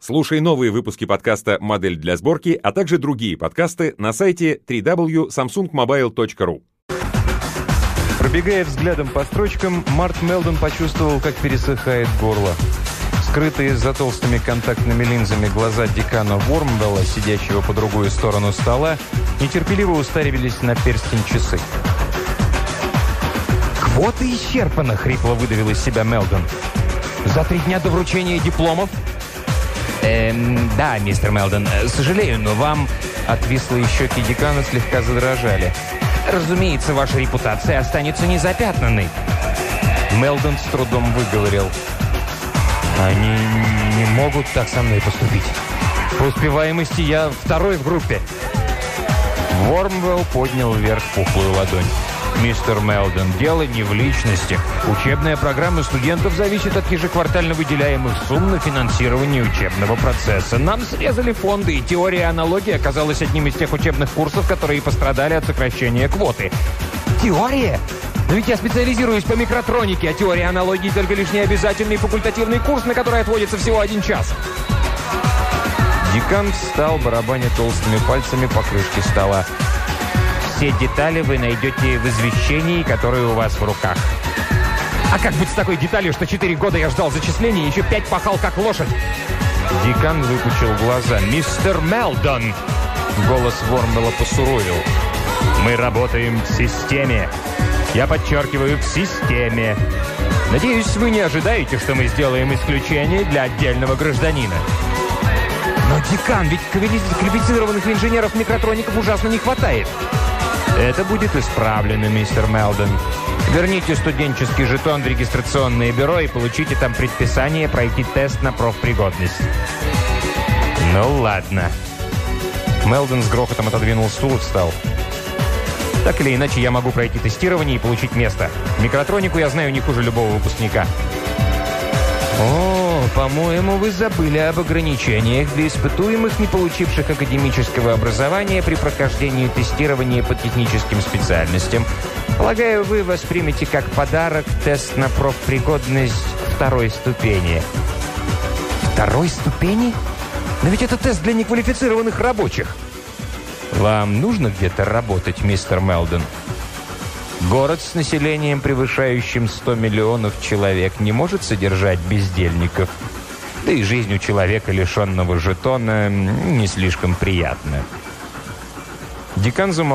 Слушай новые выпуски подкаста «Модель для сборки», а также другие подкасты на сайте www.samsungmobile.ru. Пробегая взглядом по строчкам, Март Мелдон почувствовал, как пересыхает горло. Скрытые за толстыми контактными линзами глаза декана Вормвелла, сидящего по другую сторону стола, нетерпеливо уставились на перстень часы. «Квота исчерпана!» — хрипло выдавил из себя Мелдон. «За 3 дня до вручения дипломов?» «Да, мистер Мелдон, сожалею, но вам...» Отвислые щеки декана слегка задрожали. «Разумеется, ваша репутация останется незапятнанной». Мелдон с трудом выговорил. «Они не могут так со мной поступить. По успеваемости я 2-й в группе». Вормвелл поднял вверх пухлую ладонь. «Мистер Мелдон, дело не в личностях. Учебная программа студентов зависит от ежеквартально выделяемых сумм на финансирование учебного процесса. Нам срезали фонды, и теория аналогии оказалась одним из тех учебных курсов, которые пострадали от сокращения квоты». «Теория? Но ведь я специализируюсь по микротронике, а теория аналогии только лишь необязательный факультативный курс, на который отводится всего 1 час». Декан встал, барабаня толстыми пальцами по крышке стола. «Все детали вы найдете в извещении, которое у вас в руках». «А как быть с такой деталью, что 4 года я ждал зачисления и еще 5 пахал как лошадь?» Декан выпучил глаза. «Мистер Мелдон!» Голос Вормвелла посуровил. «Мы работаем в системе. Я подчеркиваю, в системе. Надеюсь, вы не ожидаете, что мы сделаем исключение для отдельного гражданина». «Но, декан, ведь квалифицированных инженеров-микротроников ужасно не хватает». «Это будет исправлено, мистер Мелдон. Верните студенческий жетон в регистрационное бюро и получите там предписание пройти тест на профпригодность». «Ну ладно». Мелдон с грохотом отодвинул стул и встал. «Так или иначе, я могу пройти тестирование и получить место. Микротронику я знаю не хуже любого выпускника». «О, по-моему, вы забыли об ограничениях для испытуемых, не получивших академического образования при прохождении тестирования по техническим специальностям. Полагаю, вы воспримете как подарок тест на профпригодность 2-й ступени». 2-й ступени? Но ведь это тест для неквалифицированных рабочих. «Вам нужно где-то работать, мистер Мелдон?» Город с населением, превышающим 100 миллионов человек, не может содержать бездельников. Да и жизнь у человека, лишенного жетона, не слишком приятна. Декан замолчал.